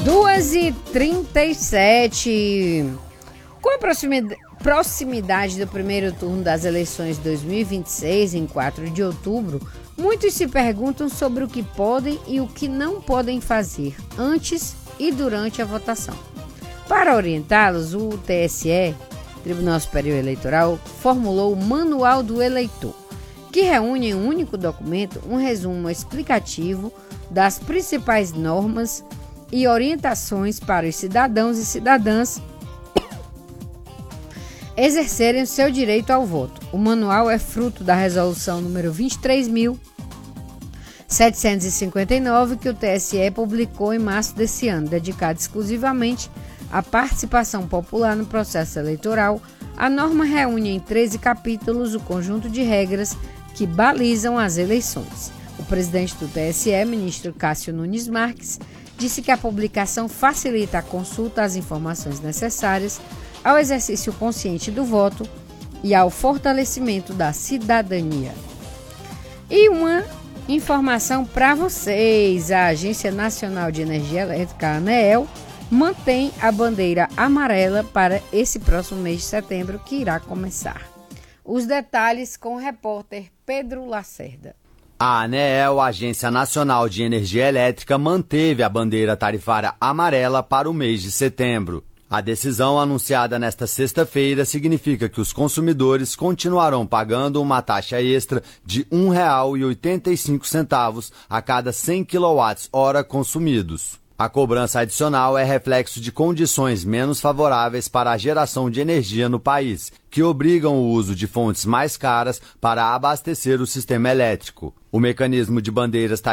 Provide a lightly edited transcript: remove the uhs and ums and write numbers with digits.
2h37. Com a proximidade do primeiro turno das eleições de 2026, em 4 de outubro, muitos se perguntam sobre o que podem e o que não podem fazer antes e durante a votação. Para orientá-los, o TSE, Tribunal Superior Eleitoral, formulou o Manual do Eleitor, que reúne em um único documento um resumo explicativo das principais normas e orientações para os cidadãos e cidadãs exercerem o seu direito ao voto. O manual é fruto da resolução número 23.759, que o TSE publicou em março desse ano, dedicada exclusivamente à participação popular no processo eleitoral. A norma reúne em 13 capítulos o conjunto de regras que balizam as eleições. O presidente do TSE, ministro Cássio Nunes Marques, disse que a publicação facilita a consulta às informações necessárias ao exercício consciente do voto e ao fortalecimento da cidadania. E uma informação para vocês: a Agência Nacional de Energia Elétrica, a ANEEL, mantém a bandeira amarela para esse próximo mês de setembro, que irá começar. Os detalhes com o repórter Pedro Lacerda. A ANEEL, a Agência Nacional de Energia Elétrica, manteve a bandeira tarifária amarela para o mês de setembro. A decisão anunciada nesta sexta-feira significa que os consumidores continuarão pagando uma taxa extra de R$ 1,85 a cada 100 kWh consumidos. A cobrança adicional é reflexo de condições menos favoráveis para a geração de energia no país, que obrigam o uso de fontes mais caras para abastecer o sistema elétrico. O mecanismo de bandeiras